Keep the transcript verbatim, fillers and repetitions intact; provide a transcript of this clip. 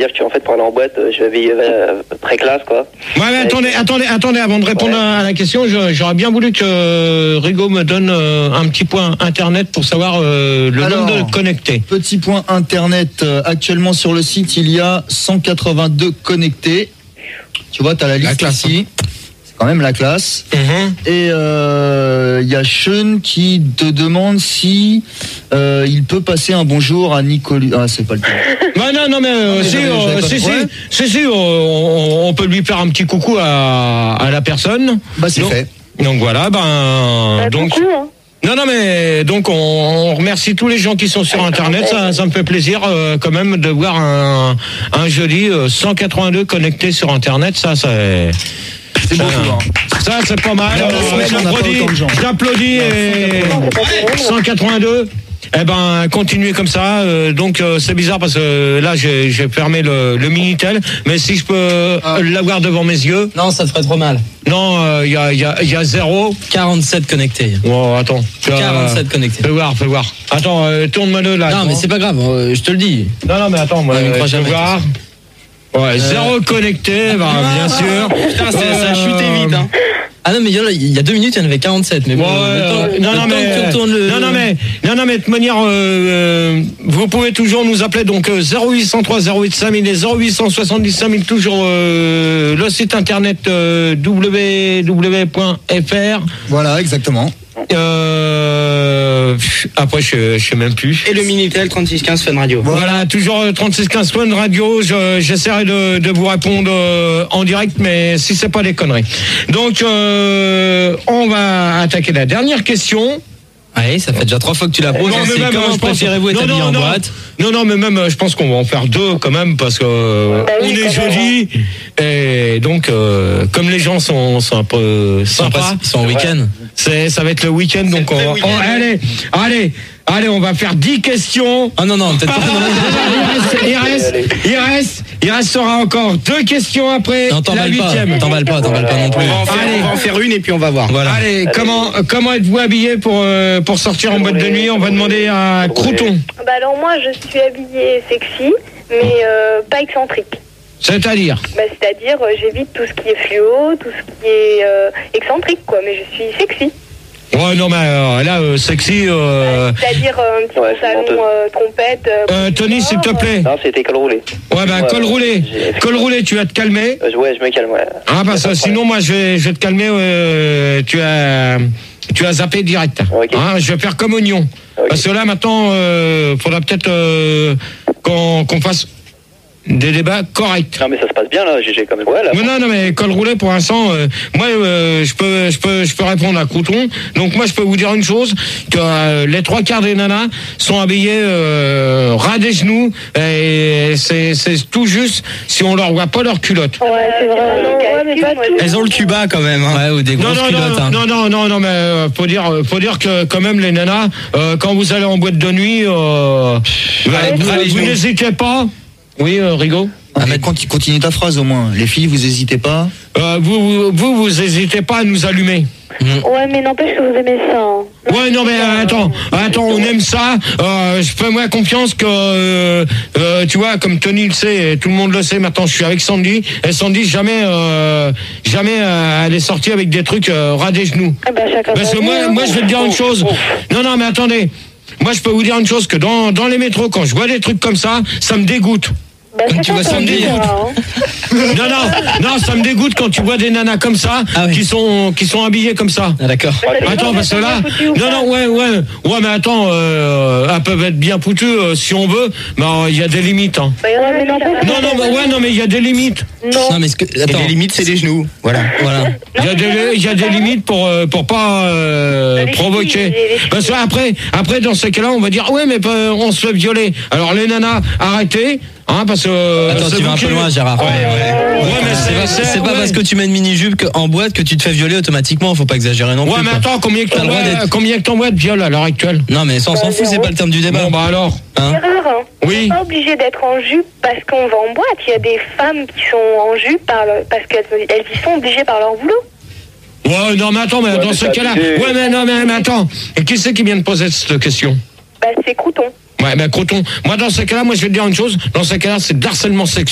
c'est-à-dire qu'en fait, pour aller en boîte, je vais habiller euh, très classe, quoi. Ouais, mais attendez, attendez, attendez, avant de répondre ouais. à la question, je, j'aurais bien voulu que Rigaud me donne euh, un petit point internet pour savoir euh, le Alors, nombre de connectés. Petit point internet, euh, actuellement sur le site, il y a cent quatre-vingt-deux connectés. Tu vois, tu as la liste la classe, ici. Hein. C'est quand même la classe. Mm-hmm. Et il euh, y a Sean qui te demande si euh, il peut passer un bonjour à Nicolas. Ah, c'est pas le cas. Bah non, non, mais euh, si, euh, si, si, si, si, euh, on, on peut lui faire un petit coucou à, à la personne. Bah, c'est donc, fait. Donc voilà, ben. Bah, donc. Coucou, hein. Non, non, mais donc on, on remercie tous les gens qui sont sur Internet. Ça, ça me fait plaisir euh, quand même de voir un, un joli euh, cent quatre-vingt-deux connectés sur Internet. Ça, c'est. C'est beau, ça, ça, c'est pas mal. Euh, j'applaudis, j'applaudis et cent quatre-vingt-deux. Eh ben, continuez comme ça. Euh, donc, euh, c'est bizarre parce que euh, là, j'ai, j'ai fermé le, le Minitel. Mais si je peux ah. l'avoir devant mes yeux. Non, ça te ferait trop mal. Non, il euh, y, a, y, a, y a zéro. quarante-sept connectés. Oh, attends. quarante-sept connectés. Fais voir, fais voir. Attends, euh, tourne-moi le là. Non, attends. mais c'est pas grave, euh, je te le dis. Non, non, mais attends, moi, ouais, je vais voir. Ouais, euh... zéro connecté, bah, bien sûr. Putain, c'est, euh... ça a chuté vite, hein. Ah non, mais il y, a, il y a deux minutes, il y en avait quarante-sept. Mais bon, ouais, euh, temps, non, non, mais, le... non, non, mais, non, non, mais de toute manière, euh, vous pouvez toujours nous appeler donc euh, zéro huit cent trois zéro huit cinq mille et zéro huit cent soixante-dix cinq mille, toujours euh, le site internet euh, w w w point f r. Voilà, exactement. Euh, après, je, je sais même plus. Et le Minitel trente-six quinze Fun Radio. Voilà, toujours trente-six quinze Fun Radio. Je, j'essaierai de, de vous répondre euh, en direct, mais si c'est pas des conneries. Donc, euh, on va attaquer la dernière question. Allez, ça fait déjà trois fois que tu la poses. Non, mais même, comment préférez-vous être habillé en non, boîte? Non, non, mais même, je pense qu'on va en faire deux quand même parce que euh, bah oui, on est jeudi et donc euh, comme les gens sont, sont un peu sympas, ils sont en week-end. C'est, ça va être le week-end, c'est donc on va. Oh, allez, allez. Allez, on va faire dix questions. Ah non, non, peut-être pas. il, reste, il, reste, il restera encore deux questions après non, la huitième. T'emballes pas, t'emballes pas non plus. On va, en faire, allez, on va en faire une et puis on va voir. Voilà. Allez, allez, comment comment êtes-vous habillé pour, euh, pour sortir en boîte de nuit? On va demander à Crouton. Bah alors moi, je suis habillée sexy, mais euh, pas excentrique. C'est-à-dire bah, C'est-à-dire, euh, j'évite tout ce qui est fluo, tout ce qui est euh, excentrique, quoi, mais je suis sexy. Ouais, non, mais euh, là, euh, sexy. Euh... C'est-à-dire euh, un petit ouais, pantalon, euh, trompette. Euh, euh, Tony, s'il te plaît. Non, c'était col roulé. Ouais, bah, ouais, col roulé. Col roulé, tu vas te calmer. Euh, ouais, je me calme, ouais. Ah, bah, ça, sinon, moi, je vais, je vais te calmer. Euh, tu as. Tu as zappé direct. Okay. Hein, je vais faire comme oignon. Okay. Parce que là, maintenant, il euh, faudra peut-être euh, qu'on, qu'on fasse des débats corrects. Non mais ça se passe bien là, G G quand même. Ouais, là, non, non, non, mais col roulé pour l'instant, euh, moi euh, je peux, je peux, je peux répondre à Crouton. Donc moi je peux vous dire une chose, que euh, les trois quarts des nanas sont habillées euh, ras des genoux et c'est, c'est tout juste si on leur voit pas leur culotte. Ouais, c'est vrai. Ouais, mais pas elles ont le cuba quand même. Hein. Ouais, ou des grosses non, non, culottes. Non, hein. non, non, non, non, mais euh, faut dire, faut dire que quand même les nanas, euh, quand vous allez en boîte de nuit, euh, ouais, vous, vous, vous n'hésitez pas. Oui, euh, Rigaud. Ah, mais continue ta phrase au moins. Les filles, vous n'hésitez pas. Euh, vous, vous, vous n'hésitez pas à nous allumer. Mmh. Ouais, mais n'empêche que vous aimez ça. Hein. Ouais, non, mais euh, attends, attends, on aime ça. Euh, je fais moi confiance que, euh, euh, tu vois, comme Tony le sait, et tout le monde le sait. Maintenant, je suis avec Sandy. Et Sandy, jamais, euh, jamais, euh, elle est sortie avec des trucs euh, ras des genoux. Ah bah, parce que moi, moi, je vais te dire une chose. Non, non, mais attendez. Moi, je peux vous dire une chose, que dans, dans les métros, quand je vois des trucs comme ça, ça me dégoûte. Bah, tu vois, ça me dégoûte. Hein. Non, non, non, ça me dégoûte quand tu vois des nanas comme ça, ah oui. qui sont, qui sont habillées comme ça. Ah, d'accord. Attends, parce que là, non, non, ouais, ouais, ouais, mais attends, euh, elles peuvent être bien foutues euh, si on veut, mais il euh, y a des limites. Hein. Bah, ouais, non, non, non, mais, ouais, non, mais il y a des limites. Non. non mais ce que, attends. Et les limites, c'est les genoux. Voilà, voilà. Il y a des, il y a des limites pour, euh, pour pas euh, provoquer. Parce que après, après, dans ces cas-là, on va dire, ouais, mais euh, on se fait violer. Alors les nanas, arrêtez. Hein, parce que attends, tu vas un peu loin, Gérard. Ouais, ouais. ouais mais c'est, c'est, c'est, c'est pas ouais. parce que tu mets une mini-jupe en boîte que tu te fais violer automatiquement. Faut pas exagérer non ouais, plus. Ouais, mais quoi. attends, combien que ton boîte, combien que ton boîte viole à l'heure actuelle? Non, mais ça, on s'en fout, c'est pas le terme du débat. Bon, bah alors. Hein Gérard, hein, oui. on n'est pas obligé d'être en jupe parce qu'on va en boîte. Il y a des femmes qui sont en jupe par le, parce qu'elles elles y sont obligées par leur boulot. Ouais, non, mais attends, mais ouais, dans ce cas-là. Ouais, mais non, mais, mais attends. Et qui c'est qui vient de poser cette question? Bah, c'est Crouton. Ouais, ben Crouton. Moi, dans ce cas-là, moi, je vais te dire une chose. Dans ce cas-là, c'est de harcèlement sexuel.